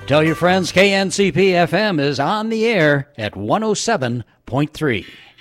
Tell your friends KNCP FM is on the air at 107.3.